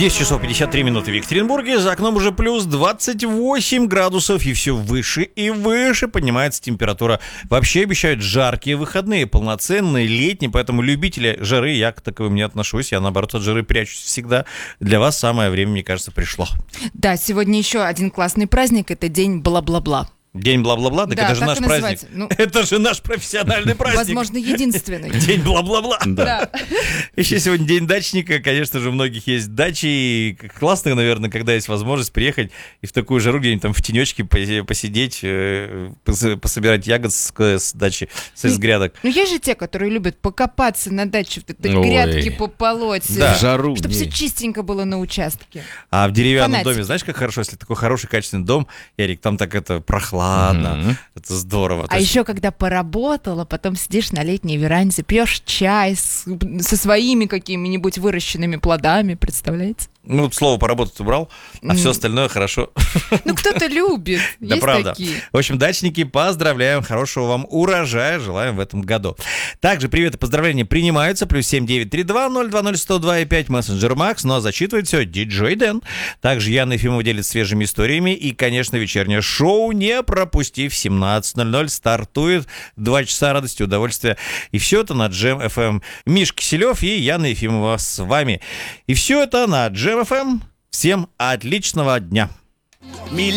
10 часов 53 минуты в Екатеринбурге, за окном уже плюс 28 градусов, и все выше и выше поднимается температура. Вообще обещают жаркие выходные, полноценные, летние, поэтому любители жары, я к таковым не отношусь, я наоборот от жары прячусь всегда. Для вас самое время, мне кажется, пришло. Да, сегодня еще один классный праздник, это день бла-бла-бла. День бла-бла-бла, так да, это же наш праздник. Это же наш профессиональный праздник. Возможно, единственный. День бла-бла-бла. Да. Еще сегодня день дачника. Конечно же, у многих есть дачи. И классно, наверное, когда есть возможность приехать и в такую жару где-нибудь там в тенечке посидеть, пособирать ягод с дачи, с грядок. Ну, есть же те, которые любят покопаться на даче, в этой грядке пополоть. Да. В жару. Чтобы все чистенько было на участке. А в деревянном Фанатики. доме, знаешь, как хорошо, если такой хороший, качественный дом, Ярик, там так это прохладно, это здорово. А еще когда поработала, потом сидишь на летней веранде, пьешь чай со своими какими-нибудь выращенными плодами, представляете? Ну, слово «поработать» убрал, а все остальное хорошо. Ну, кто-то любит. Да, Есть правда. такие. В общем, дачники, поздравляем, хорошего вам урожая желаем в этом году. Также привет и поздравления принимаются, плюс 7932-020-102,5 мессенджер Макс, но зачитывает все диджей Дэн. Также Яна Ефимова делится свежими историями и, конечно, вечернее шоу не пропусти в 17:00 стартует. 2 часа радости, удовольствия. И все это на Джем FM. Миш Киселев и Яна Ефимова с вами. И все это на Джем FM. Всем отличного дня.